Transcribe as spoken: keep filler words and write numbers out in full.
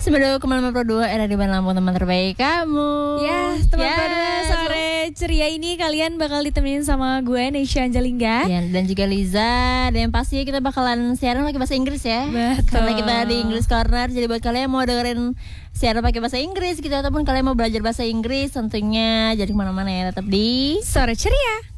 sembilan puluh lima puluh dua era di Lampung, teman terbaik kamu. Ya, teman Ya. pada sore ceria ini kalian bakal ditemenin sama gue Nesya Anjalingga. Ya, dan juga Liza. Dan pasti kita bakalan siaran pakai bahasa Inggris ya. Betul. Karena kita di English Corner. Jadi buat kalian yang mau dengerin siaran pakai bahasa Inggris gitu, ataupun kalian mau belajar bahasa Inggris, tentunya jadi kemana-mana ya, tetap di Sore ceria.